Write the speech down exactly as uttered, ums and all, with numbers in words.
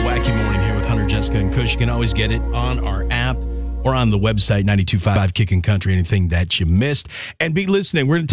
Wacky Morning here with Hunter, Jessica, and Kush. You can always get it on our app or on the website, ninety-two point five Kickin' Country, anything that you missed. And be listening. We're going to